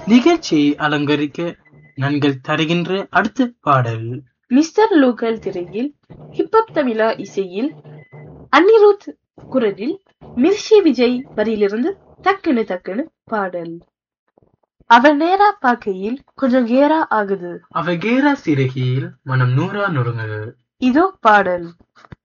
நிகழ்ச்சியை அலங்கரிக்க நன்கள் தருகின்ற அடுத்த பாடல் மிஸ்டர் லோக்கல் திரையில் ஹிப்ஹப் தமிழா இசையில் அனிருத் குரலில் மிர்ஷி விஜய் வரியிலிருந்து டக்குனு டக்குனு பாடல். அவன் நேரா பார்க்கையில் கொஞ்சம் கேரா ஆகுது. அவ கேரா சிறகியில் மனம் நூறா நொறுங்குது. இதோ பாடல்.